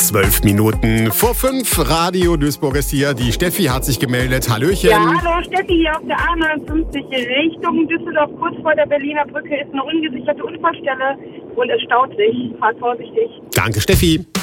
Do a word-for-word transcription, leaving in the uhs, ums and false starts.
Zwölf Minuten vor fünf. Radio Duisburg ist hier. Die Steffi hat sich gemeldet. Hallöchen. Ja, hallo, Steffi hier auf der A neunundfünfzig Richtung Düsseldorf. Kurz vor der Berliner Brücke ist eine ungesicherte Unfallstelle und es staut sich. Fahrt vorsichtig. Danke, Steffi.